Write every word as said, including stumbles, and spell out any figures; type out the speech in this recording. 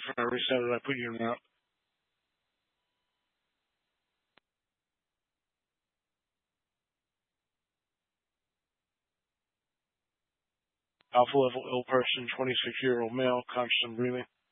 different. I reset it. I put you in route. Alpha level ill person, twenty-six year old male, conscious and breathing.